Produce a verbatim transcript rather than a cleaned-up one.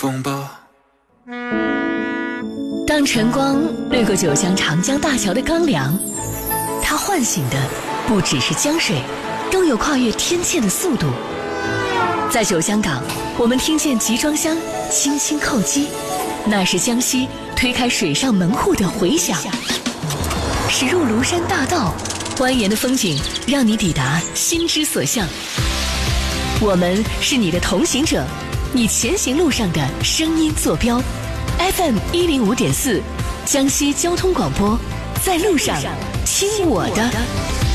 风吧。 当晨光掠过九江长江大桥的钢梁，它唤醒的不只是江水，更有跨越天堑的速度。在九江港，我们听见集装箱轻轻叩击，那是江西推开水上门户的回响。驶入庐山大道，蜿蜒的风景让你抵达心之所向。我们是你的同行者，你前行路上的声音坐标。F M 一零五点四，江西交通广播，在路上听我的。